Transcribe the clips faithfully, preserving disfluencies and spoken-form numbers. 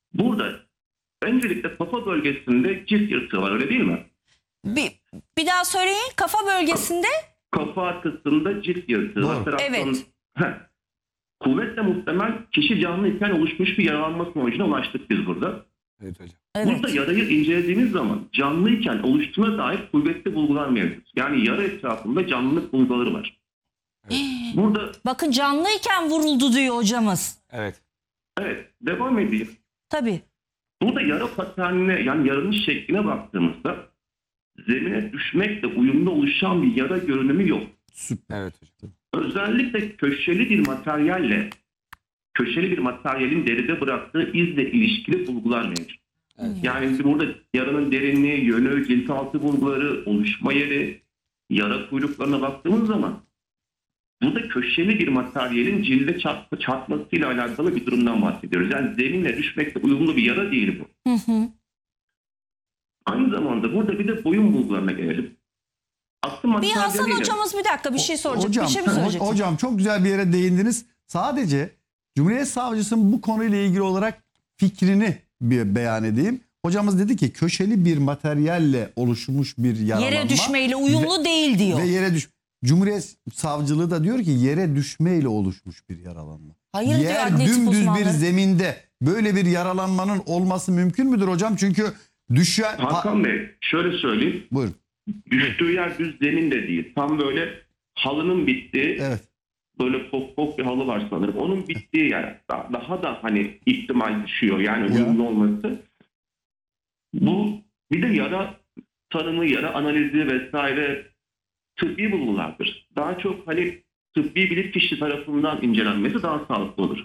Burada öncelikle kafa bölgesinde cilt yırtığı var, öyle değil mi? Bir, bir daha söyleyin. Kafa bölgesinde. Kafa arkasında cilt yırtığı var. Doğru. Evet. Heh. Kuvvetle muhtemel kişi canlıyken oluşmuş bir yaralanma sonucuna ulaştık biz burada. Evet hocam. Evet. Burada yarayı incelediğimiz zaman canlıyken oluştuğuna dair kuvvetli bulgular mevcut. Yani yara etrafında canlılık bulguları var. Evet. Burada Bakın canlıyken vuruldu diyor hocamız. Evet. evet devam edeyim. Tabii. Burada yara paternine, yani yaranın şekline baktığımızda zemine düşmekle uyumlu oluşan bir yara görünümü yok. Süper. Evet hocam. Özellikle köşeli bir materyalle, köşeli bir materyalin deride bıraktığı izle ilişkili bulgular mevcut. Evet. Yani biz burada yaranın derinliği, yönü, cilt altı bulguları, oluşma yeri, yara kuyruklarına baktığımız zaman burada köşeli bir materyalin cilde çarp, çarpmasıyla alakalı bir durumdan bahsediyoruz. Yani zeminle düşmekle uyumlu bir yara değil bu. Hı hı. Aynı zamanda burada bir de boyun bulgularına gelelim. Aslı Bir Hasan materyaliyle- hocamız bir dakika bir şey soracak. Hocam, bir şey mi söyleyecek? hocam çok güzel bir yere değindiniz. Sadece Cumhuriyet Savcısının bu konuyla ilgili olarak fikrini bir beyan edeyim. Hocamız dedi ki köşeli bir materyalle oluşmuş bir yaralanma. Yere düşmeyle uyumlu ve, değil diyor. Ve yere düş. Cumhuriyet Savcılığı da diyor ki yere düşmeyle oluşmuş bir yaralanma. Hayır diyor Yer adli tıp dümdüz bir uzmanları. zeminde böyle bir yaralanmanın olması mümkün müdür hocam? Çünkü düşen... Hakan Bey şöyle söyleyeyim. Buyurun. Düştüğü yer düz zemin de değil. Tam böyle halının bittiği, Evet. böyle pop pop bir halı var sanırım. Onun bittiği yer daha, daha da hani ihtimal düşüyor. Yani Ya. uyumlu olması. Bu bir de yara tanımı, yara analizi vesaire tıbbi bulgulardır. Daha çok hani tıbbi bilirkişi tarafından incelenmesi daha sağlıklı olur.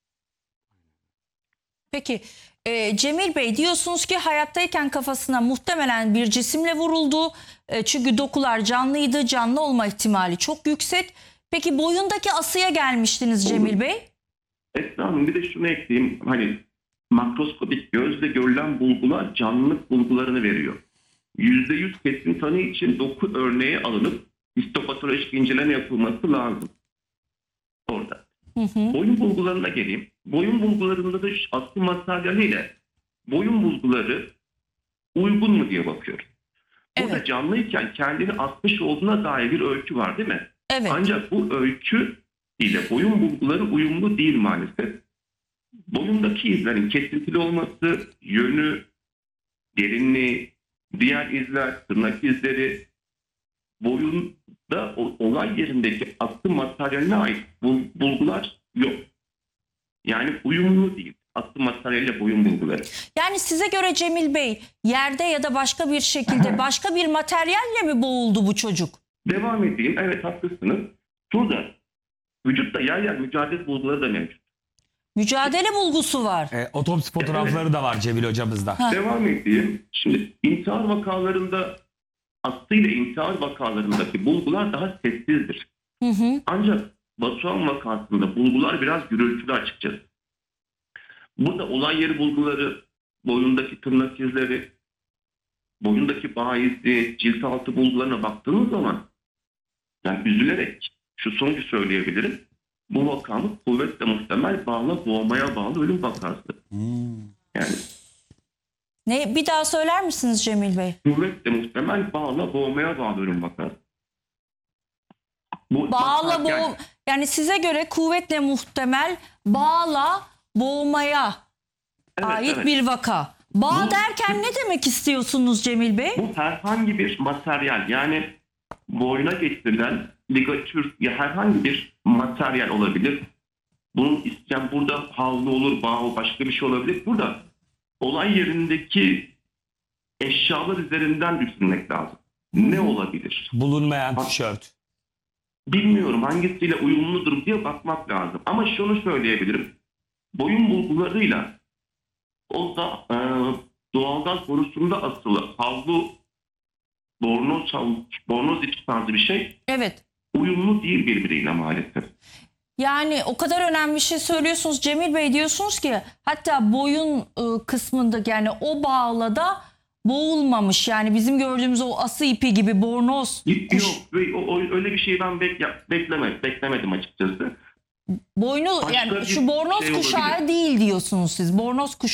Peki e, Cemil Bey diyorsunuz ki hayattayken kafasına muhtemelen bir cisimle vuruldu. E, çünkü dokular canlıydı, canlı olma ihtimali çok yüksek. Peki boyundaki asıya gelmiştiniz Cemil Bey. Esra Hanım bir de şunu ekleyeyim. Hani makroskopik gözle görülen bulgular canlılık bulgularını veriyor. yüzde yüz kesin tanı için doku örneği alınıp histopatolojik inceleme yapılması lazım. Orada. Hı hı. Boyun bulgularına geleyim. Boyun bulgularında da aslı materyaliyle boyun bulguları uygun mu diye bakıyorum. Burada Evet. canlıyken kendini asmış olduğuna dair bir ölçü var değil mi? Evet. Ancak bu ölçü ile boyun bulguları uyumlu değil maalesef. Boyundaki izlerin kesintili olması, yönü, derinliği, diğer izler, tırnak izleri, boyunda o- olay yerindeki aslı materyaline ait bul- bulgular yok. Yani uyumlu değil. Aslı materyalle boyun bulguları. Yani size göre Cemil Bey yerde ya da başka bir şekilde başka bir materyalle mi boğuldu bu çocuk? Devam edeyim. Evet haklısınız. Burada vücutta yer yer mücadele bulguları da mevcut. Mücadele bulgusu var. E, otopsi fotoğrafları da var Cemil hocamızda. Ha. Devam edeyim. Şimdi intihar vakalarında aslıyla intihar vakalarındaki bulgular daha sessizdir. Hı hı. Ancak Batuhan vakasında bulgular biraz gürültülü açıkçası. Burada olay yeri bulguları, boyundaki tırnak izleri, boyundaki bağ izi, cilt altı bulgularına baktığınız zaman yani üzülerek şu sonucu söyleyebilirim. Bu vakanın kuvvetle muhtemel bağla boğmaya bağlı ölüm vakası. Hmm. Yani Ne bir daha söyler misiniz Cemil Bey? kuvvetle muhtemel bağla boğmaya bağlı ölüm vakası. Bu Bağla bakarken- boğum yani size göre kuvvetle muhtemel bağla boğmaya Evet, ait evet. bir vaka. Bağ Bu- derken ne demek istiyorsunuz Cemil Bey? Bu herhangi bir materyal, yani boyuna getirilen ligatür ya herhangi bir materyal olabilir. Bunun isteyen burada havlu olur, bağ olur, başka bir şey olabilir. Burada olay yerindeki eşyalar üzerinden düşünmek lazım. Ne olabilir? Bulunmayan tişört. Bilmiyorum hangisiyle uyumludur diye bakmak lazım. Ama şunu söyleyebilirim. Boyun bulgularıyla o da e, doğalgaz borusunda asılı havlu, bornoz, bornoz içi tarzı bir şey Evet. uyumlu değil birbiriyle maalesef. Yani o kadar önemli bir şey söylüyorsunuz Cemil Bey, diyorsunuz ki hatta boyun ı, kısmında yani o bağla da boğulmamış. Yani bizim gördüğümüz o ası ipi gibi bornoz. Yok, kuş- yok o, o- öyle bir şeyi ben bekle, beklemedim, beklemedim açıkçası. Boynu Başka yani bir şu bornoz şey kuşağı olabilir. değil diyorsunuz siz. Bornoz kuşağı